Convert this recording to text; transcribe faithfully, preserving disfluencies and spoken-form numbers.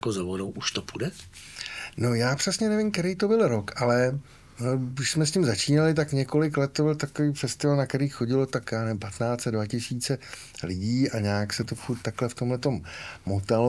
jako za vodou, už to půjde? No já přesně nevím, který to byl rok, ale no, když jsme s tím začínali, tak několik let to byl takový festival, na který chodilo tak já nevím, patnáct, dva tisíce lidí a nějak se to furt takhle v tomhletom motalo.